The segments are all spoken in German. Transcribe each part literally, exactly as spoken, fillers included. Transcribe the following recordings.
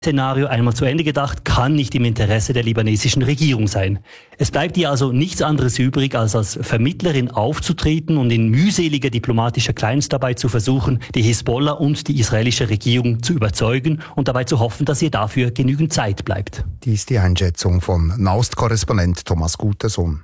Szenario einmal zu Ende gedacht, kann nicht im Interesse der libanesischen Regierung sein. Es bleibt ihr also nichts anderes übrig, als als Vermittlerin aufzutreten und in mühseliger diplomatischer Kleinstarbeit zu versuchen, die Hisbollah und die israelische Regierung zu überzeugen und dabei zu hoffen, dass ihr dafür genügend Zeit bleibt. Dies die Einschätzung von Nahost-Korrespondent Thomas Gutersohn.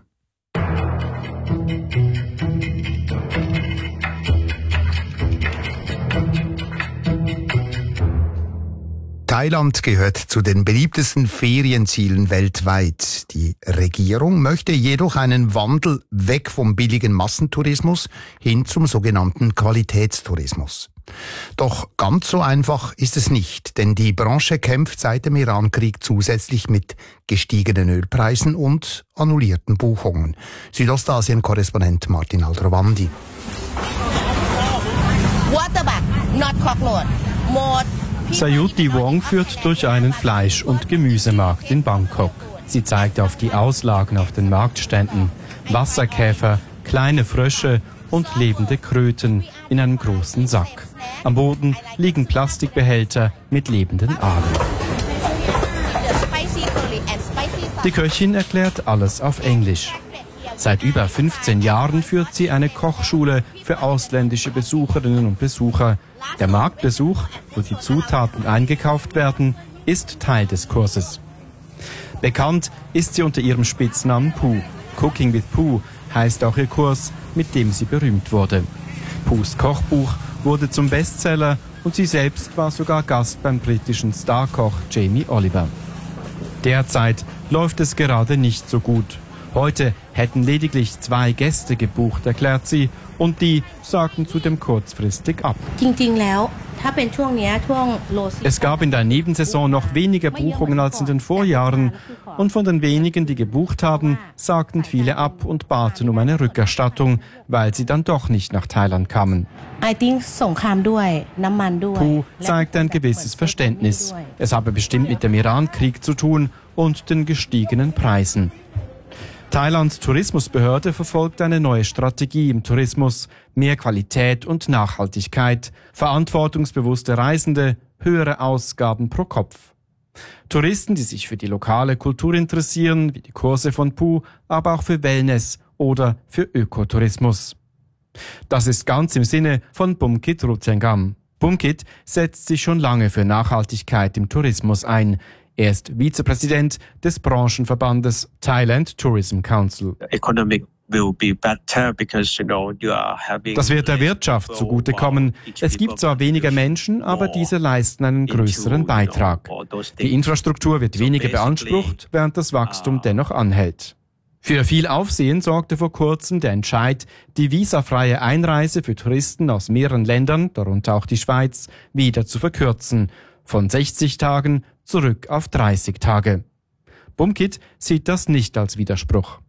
Thailand gehört zu den beliebtesten Ferienzielen weltweit. Die Regierung möchte jedoch einen Wandel weg vom billigen Massentourismus hin zum sogenannten Qualitätstourismus. Doch ganz so einfach ist es nicht, denn die Branche kämpft seit dem Irankrieg zusätzlich mit gestiegenen Ölpreisen und annullierten Buchungen. Südostasien-Korrespondent Martin Aldrovandi. Sayuti Wong führt durch einen Fleisch- und Gemüsemarkt in Bangkok. Sie zeigt auf die Auslagen auf den Marktständen. Wasserkäfer, kleine Frösche und lebende Kröten in einem großen Sack. Am Boden liegen Plastikbehälter mit lebenden Aalen. Die Köchin erklärt alles auf Englisch. Seit über fünfzehn Jahren führt sie eine Kochschule für ausländische Besucherinnen und Besucher. Der Marktbesuch, wo die Zutaten eingekauft werden, ist Teil des Kurses. Bekannt ist sie unter ihrem Spitznamen Pooh. Cooking with Pooh heißt auch ihr Kurs, mit dem sie berühmt wurde. Poohs Kochbuch wurde zum Bestseller und sie selbst war sogar Gast beim britischen Starkoch Jamie Oliver. Derzeit läuft es gerade nicht so gut. Heute hätten lediglich zwei Gäste gebucht, erklärt sie, und die sagten zudem kurzfristig ab. Es gab in der Nebensaison noch weniger Buchungen als in den Vorjahren und von den wenigen, die gebucht haben, sagten viele ab und baten um eine Rückerstattung, weil sie dann doch nicht nach Thailand kamen. Pooh zeigt ein gewisses Verständnis. Es habe bestimmt mit dem Irankrieg zu tun und den gestiegenen Preisen. Thailands Tourismusbehörde verfolgt eine neue Strategie im Tourismus, mehr Qualität und Nachhaltigkeit, verantwortungsbewusste Reisende, höhere Ausgaben pro Kopf. Touristen, die sich für die lokale Kultur interessieren, wie die Kurse von Pooh, aber auch für Wellness oder für Ökotourismus. Das ist ganz im Sinne von Bumkit Rutengam. Bumkit setzt sich schon lange für Nachhaltigkeit im Tourismus ein. Er ist Vizepräsident des Branchenverbandes Thailand Tourism Council. Das wird der Wirtschaft zugutekommen. Es gibt zwar weniger Menschen, aber diese leisten einen größeren Beitrag. Die Infrastruktur wird weniger beansprucht, während das Wachstum dennoch anhält. Für viel Aufsehen sorgte vor kurzem der Entscheid, die visafreie Einreise für Touristen aus mehreren Ländern, darunter auch die Schweiz, wieder zu verkürzen. Von sechzig Tagen zurück auf dreißig Tage. Bumkit sieht das nicht als Widerspruch.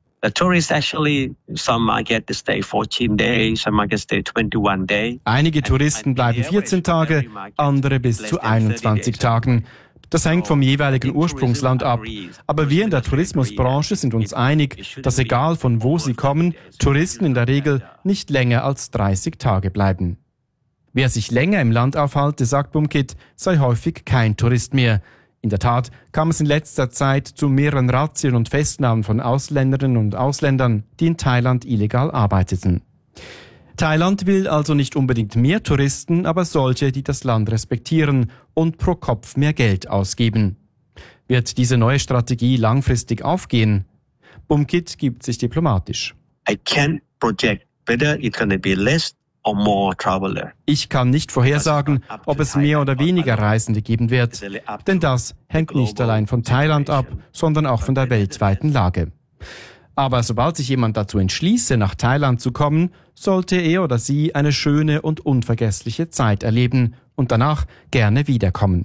Einige Touristen bleiben vierzehn Tage, andere bis zu einundzwanzig Tagen. Das hängt vom jeweiligen Ursprungsland ab. Aber wir in der Tourismusbranche sind uns einig, dass egal von wo sie kommen, Touristen in der Regel nicht länger als dreißig Tage bleiben. Wer sich länger im Land aufhalte, sagt Bumkit, sei häufig kein Tourist mehr. In der Tat kam es in letzter Zeit zu mehreren Razzien und Festnahmen von Ausländerinnen und Ausländern, die in Thailand illegal arbeiteten. Thailand will also nicht unbedingt mehr Touristen, aber solche, die das Land respektieren und pro Kopf mehr Geld ausgeben. Wird diese neue Strategie langfristig aufgehen? Bumkit gibt sich diplomatisch. I can't project whether it's going to be less. Ich kann nicht vorhersagen, ob es mehr oder weniger Reisende geben wird, denn das hängt nicht allein von Thailand ab, sondern auch von der weltweiten Lage. Aber sobald sich jemand dazu entschließe, nach Thailand zu kommen, sollte er oder sie eine schöne und unvergessliche Zeit erleben und danach gerne wiederkommen.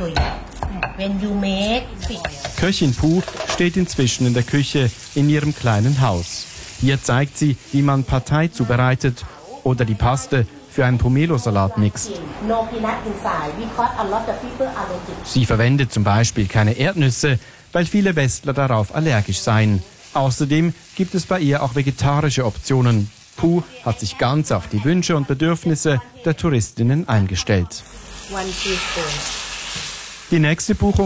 Köchin Pooh steht inzwischen in der Küche in ihrem kleinen Haus. Hier zeigt sie, wie man Pad Thai zubereitet oder die Paste für einen Pomelo-Salat mixt. Sie verwendet zum Beispiel keine Erdnüsse, weil viele Westler darauf allergisch seien. Außerdem gibt es bei ihr auch vegetarische Optionen. Pooh hat sich ganz auf die Wünsche und Bedürfnisse der Touristinnen eingestellt. Die nächste Buchung